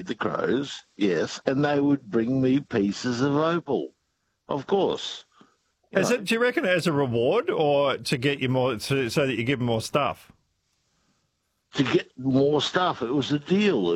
the crows, yes, and they would bring me pieces of opal, of course. Do you reckon as a reward or to get you more, so that you give them more stuff? To get more stuff. It was a deal.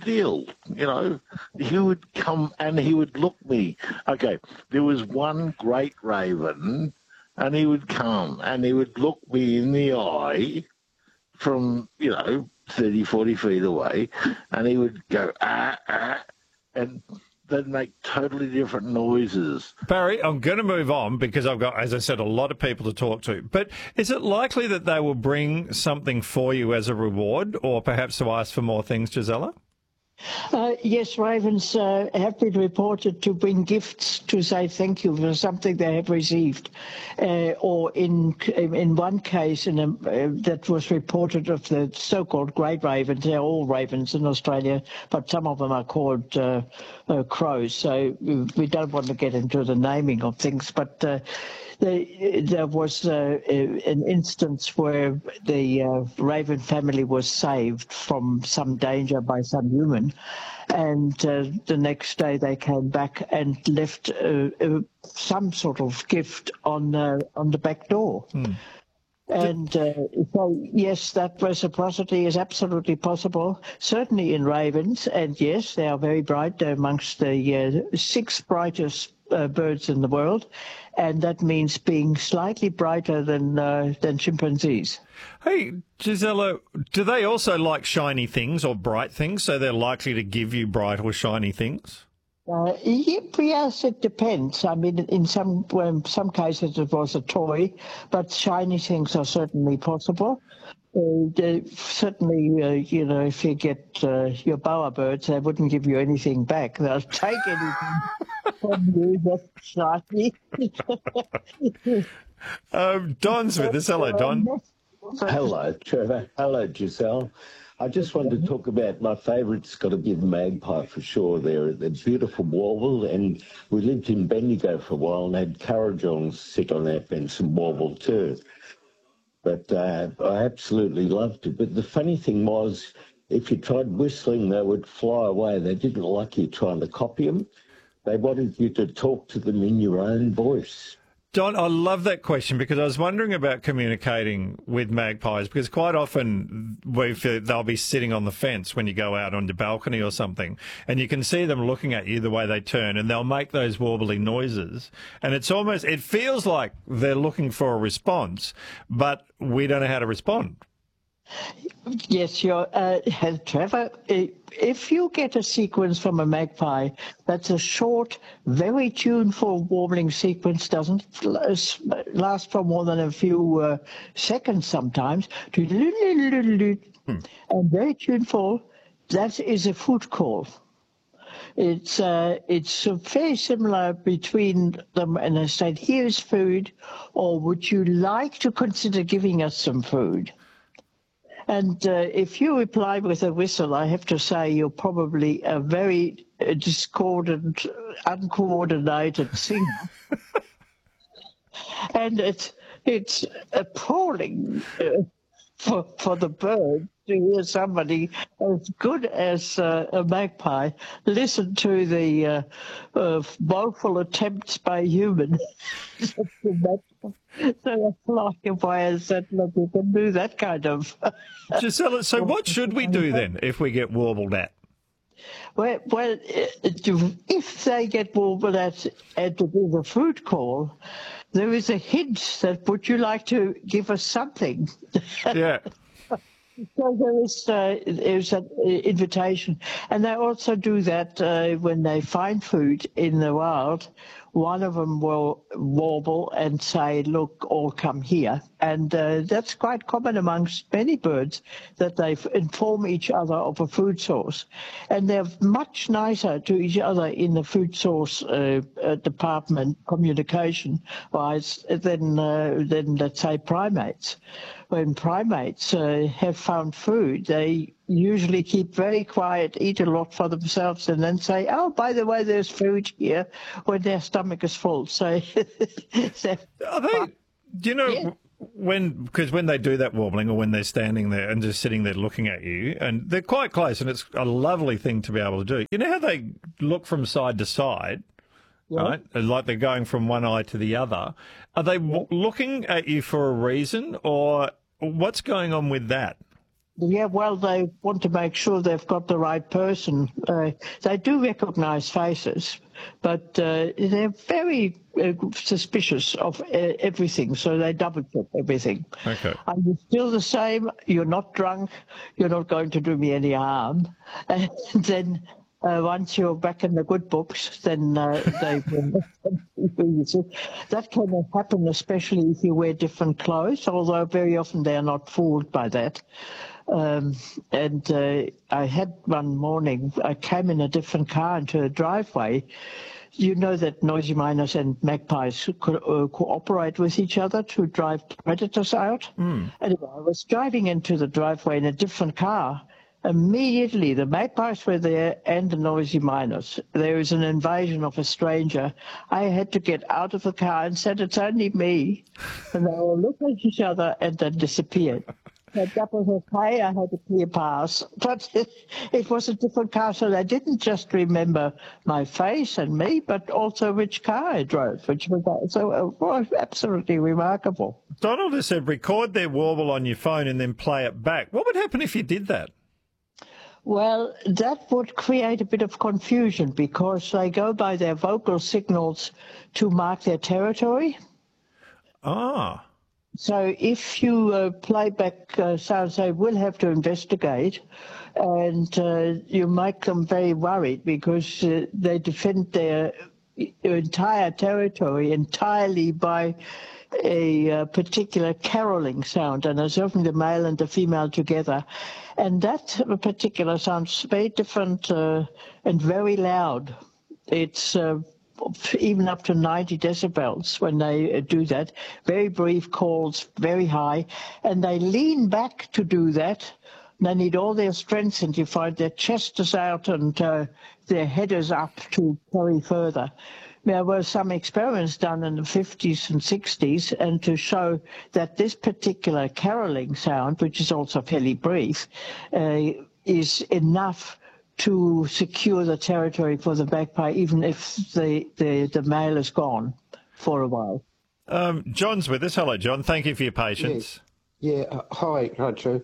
He would come and he would look me. Okay, there was one great raven, and he would come and he would look me in the eye from, 30, 40 feet away, and he would go, and they'd make totally different noises. Barry, I'm going to move on because I've got, as I said, a lot of people to talk to. But is it likely that they will bring something for you as a reward or perhaps to ask for more things, Gisela? Yes, ravens have been reported to bring gifts to say thank you for something they have received. Or in one case that was reported of the so-called great ravens, they're all ravens in Australia, but some of them are called crows, so we don't want to get into the naming of things, but there was an instance where the raven family was saved from some danger by some human, and the next day they came back and left some sort of gift on the back door. And so, yes, that reciprocity is absolutely possible, certainly in ravens. And yes, they are very bright. They're amongst the 6 brightest birds in the world. And that means being slightly brighter than chimpanzees. Hey, Gisela, do they also like shiny things or bright things, so they're likely to give you bright or shiny things? Yes, it depends. I mean, in some cases it was a toy, but shiny things are certainly possible. Certainly, if you get your bowerbirds, they wouldn't give you anything back. They'll take anything from you that's shiny. Don's with us. Hello, Don. Hello, Trevor. Hello, Giselle. I just wanted to talk about my favourite's got to be the magpie for sure. They're a beautiful warble, and we lived in Bendigo for a while and had currawongs sit on our fence and warble too. But I absolutely loved it. But the funny thing was, if you tried whistling, they would fly away. They didn't like you trying to copy them. They wanted you to talk to them in your own voice. Don, I love that question because I was wondering about communicating with magpies because quite often they'll be sitting on the fence when you go out on the balcony or something, and you can see them looking at you the way they turn, and they'll make those warbly noises. And it feels like they're looking for a response, but we don't know how to respond. Yes, Trevor, if you get a sequence from a magpie that's a short, very tuneful warbling sequence, doesn't last for more than a few seconds sometimes, and very tuneful, that is a food call. It's very similar between them, and I said, here's food, or would you like to consider giving us some food? And if you reply with a whistle, I have to say you're probably a very discordant, uncoordinated singer. And it's appalling for the bird to hear somebody as good as a magpie listen to the woeful attempts by humans. So I like if I said, look, you can do that kind of... Gisela, so what should we do then if we get warbled at? Well, if they get warbled at and to do the food call, there is a hint that would you like to give us something? Yeah. So there's an invitation. And they also do that when they find food in the wild. One of them will warble and say, look, all come here. And that's quite common amongst many birds, that they inform each other of a food source. And they're much nicer to each other in the food source department, communication-wise, than let's say, primates. When primates have found food, they usually keep very quiet, eat a lot for themselves, and then say, oh, by the way, there's food here, when their stomach is full. So, Are they, because when they do that warbling or when they're standing there and just sitting there looking at you, and they're quite close, and it's a lovely thing to be able to do. You know how they look from side to side, right? Like they're going from one eye to the other. Are they looking at you for a reason, or what's going on with that? Yeah, well, they want to make sure they've got the right person. They do recognise faces, but they're very suspicious of everything, so they double-check everything. Okay. Are you still the same? You're not drunk? You're not going to do me any harm? And then once you're back in the good books, then they will. That can happen, especially if you wear different clothes, although very often they are not fooled by that. I had one morning, I came in a different car into a driveway. You know that noisy miners and magpies cooperate with each other to drive predators out. Anyway, I was driving into the driveway in a different car. Immediately, the magpies were there and the noisy miners. There was an invasion of a stranger. I had to get out of the car and said, "It's only me." And they all looked at each other and then disappeared. That was okay. I had a clear pass. But it was a different car, so they didn't just remember my face and me, but also which car I drove, which was absolutely remarkable. Donald has said record their warble on your phone and then play it back. What would happen if you did that? Well, that would create a bit of confusion because they go by their vocal signals to mark their territory. Ah. So if you play back sounds, they will have to investigate, and you make them very worried because they defend their entire territory entirely by a particular caroling sound, and it's often the male and the female together. And that particular sounds very different and very loud. It's even up to 90 decibels when they do that. Very brief calls, very high. And they lean back to do that. They need all their strength, and you find their chest is out and their head is up to carry further. There were some experiments done in the 50s and 60s, and to show that this particular caroling sound, which is also fairly brief, is enough to secure the territory for the magpie, even if the male is gone for a while. John's with us. Hello, John. Thank you for your patience. Hi, Drew.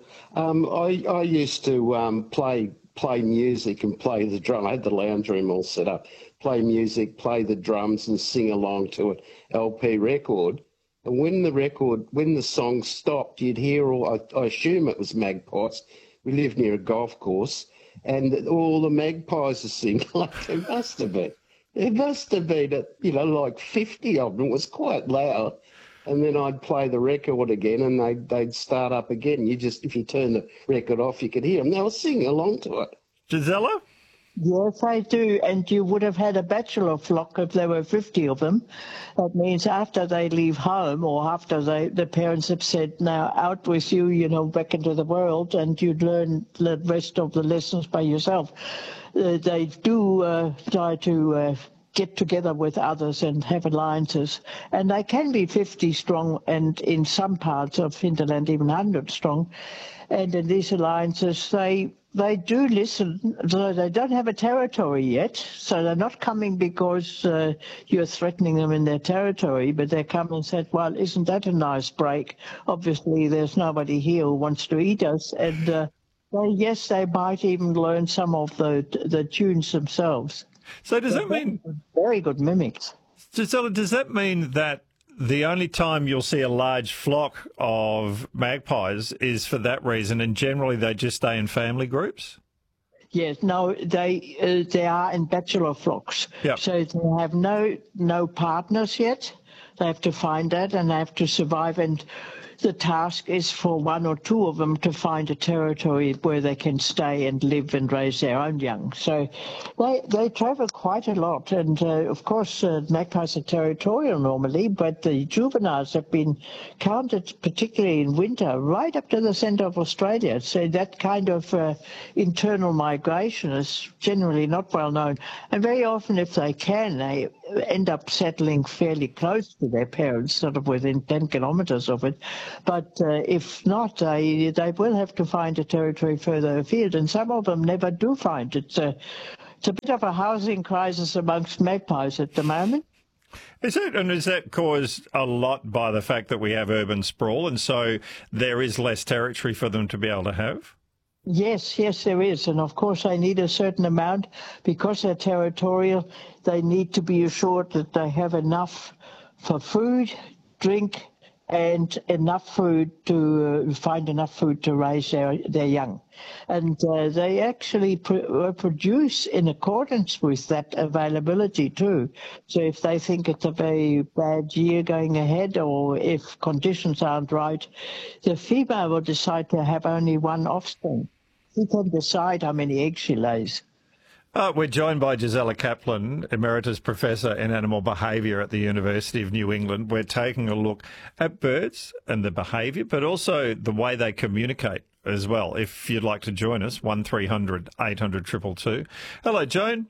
I used to play music and play the drum. I had the lounge room all set up. Play music, play the drums, and sing along to an LP record. And when the song stopped, you'd hear I assume it was magpies. We lived near a golf course. And all the magpies are singing, like there must have been. There must have been, like 50 of them. It was quite loud. And then I'd play the record again, and they'd start up again. If you turn the record off, you could hear them. They were singing along to it. Gisela? Yes, I do. And you would have had a bachelor flock if there were 50 of them. That means after they leave home, or after the parents have said, now out with you, back into the world, and you'd learn the rest of the lessons by yourself. They do try to get together with others and have alliances. And they can be 50 strong, and in some parts of hinterland even 100 strong. And in these alliances, they do listen, though they don't have a territory yet, so they're not coming because you're threatening them in their territory, but they come and say, well, isn't that a nice break? Obviously, there's nobody here who wants to eat us. And yes, they might even learn some of the tunes themselves. So does that mean... Very good mimics. Gisela, does that mean that the only time you'll see a large flock of magpies is for that reason, and generally they just stay in family groups? Yes, no, they are in bachelor flocks. Yep. So they have no partners yet. They have to find that, and they have to survive. And the task is for one or two of them to find a territory where they can stay and live and raise their own young. So they travel quite a lot. And, of course, magpies are territorial normally, but the juveniles have been counted, particularly in winter, right up to the centre of Australia. So that kind of internal migration is generally not well known. And very often, if they can, they end up settling fairly close to their parents, sort of within 10 kilometres of it. But if not, they will have to find a territory further afield, and some of them never do find it. It's a bit of a housing crisis amongst magpies at the moment. Is that caused a lot by the fact that we have urban sprawl, and so there is less territory for them to be able to have? Yes, there is. And of course, they need a certain amount because they're territorial. They need to be assured that they have enough for food, drink, and enough food to find enough food to raise their young. And they actually produce in accordance with that availability too. So if they think it's a very bad year going ahead, or if conditions aren't right, the female will decide to have only one offspring. She can decide how many eggs she lays. We're joined by Gisela Kaplan, Emeritus Professor in Animal Behaviour at the University of New England. We're taking a look at birds and the behaviour, but also the way they communicate as well. If you'd like to join us, 1300 800 222. Hello, Joan.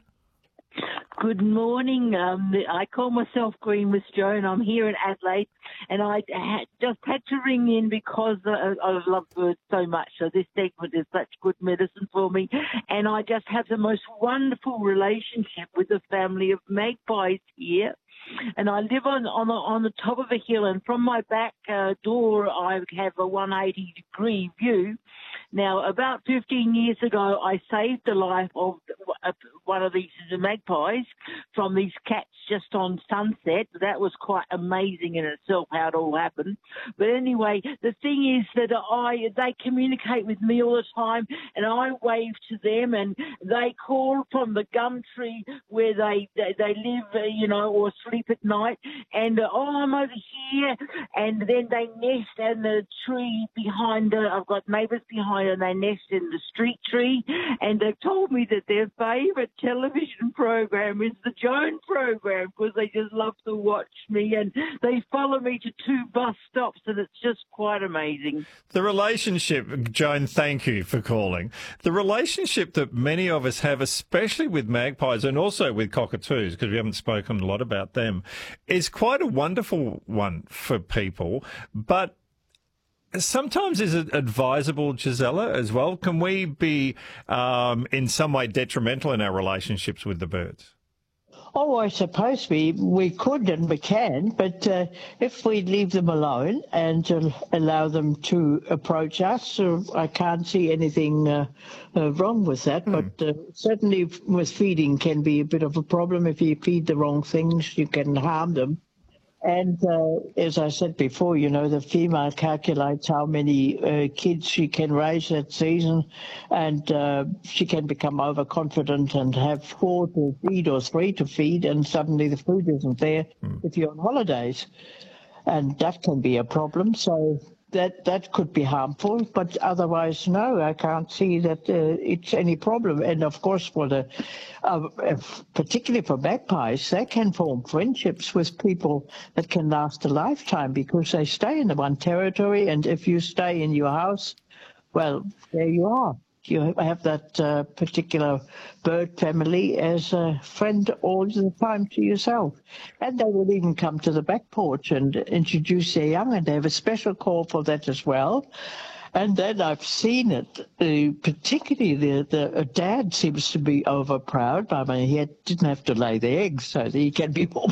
Good morning. I call myself Green with Joan. I'm here in Adelaide, and I just had to ring in because I love birds so much. So this segment is such good medicine for me, and I just have the most wonderful relationship with a family of magpies here. And I live on the top of a hill, and from my back door I have a 180-degree view. Now, about 15 years ago, I saved the life of one of these magpies from these cats just on Sunset. That was quite amazing in itself how it all happened. But anyway, the thing is that they communicate with me all the time, and I wave to them, and they call from the gum tree where they live, or sleep at night, and I'm over here, and then they nest in the tree behind. I've got neighbours behind, and they nest in the street tree, and they've told me that their favourite television program is the Joan program because they just love to watch me, and they follow me to 2 bus stops, and it's just quite amazing. The relationship, Joan, thank you for calling. The relationship that many of us have, especially with magpies and also with cockatoos, because we haven't spoken a lot about them, is quite a wonderful one for people, but sometimes is it advisable, Gisela, as well? Can we be in some way detrimental in our relationships with the birds? Oh, I suppose we could and we can, but if we leave them alone and allow them to approach us, I can't see anything wrong with that. But certainly with feeding can be a bit of a problem. If you feed the wrong things, you can harm them. And as I said before, the female calculates how many kids she can raise that season, and she can become overconfident and have 4 to feed or 3 to feed, and suddenly the food isn't there if you're on holidays. And that can be a problem. So that could be harmful, but otherwise, no, I can't see that it's any problem. And of course, for particularly for magpies, they can form friendships with people that can last a lifetime because they stay in the one territory. And if you stay in your house, well, there you are. You have that particular bird family as a friend all the time to yourself. And they will even come to the back porch and introduce their young, and they have a special call for that as well. And then I've seen it, particularly the dad seems to be overproud. I mean, he didn't have to lay the eggs, so that he can be more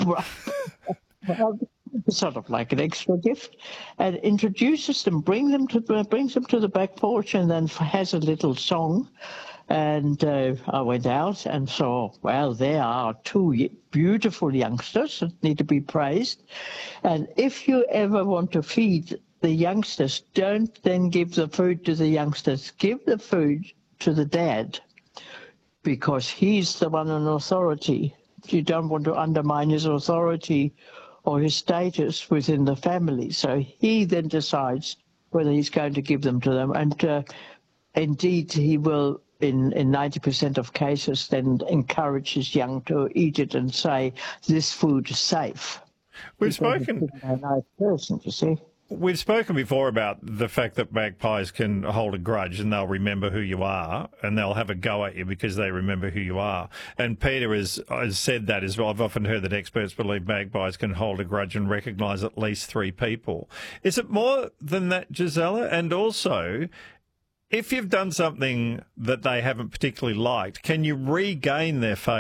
proud. Sort of like an extra gift, and introduces them, brings them to the back porch, and then has a little song. And I went out and saw, well, there are 2 beautiful youngsters that need to be praised. And if you ever want to feed the youngsters, don't then give the food to the youngsters. Give the food to the dad, because he's the one in authority. You don't want to undermine his authority or his status within the family. So he then decides whether he's going to give them to them. And indeed, he will, in 90% of cases, then encourage his young to eat it and say, this food is safe. We've spoken. A nice person, you see. We've spoken before about the fact that magpies can hold a grudge and they'll remember who you are and they'll have a go at you because they remember who you are. And Peter has said that as well. I've often heard that experts believe magpies can hold a grudge and recognise at least 3 people. Is it more than that, Gisela? And also, if you've done something that they haven't particularly liked, can you regain their favour?